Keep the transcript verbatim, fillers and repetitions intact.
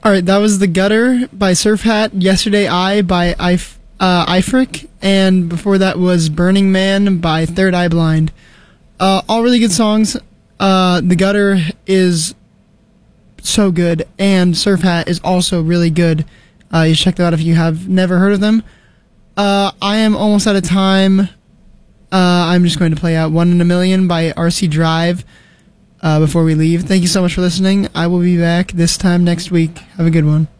All right, that was The Gutter by Surf Hat, Yesterday I by If, uh, Ifric, and before that was Burning Man by Third Eye Blind. Uh, all really good songs. Uh, The Gutter is so good, and Surf Hat is also really good. Uh, you should check them out if you have never heard of them. Uh, I am almost out of time. Uh, I'm just going to play out One in a Million by R C Drive uh, before we leave. Thank you so much for listening. I will be back this time next week. Have a good one.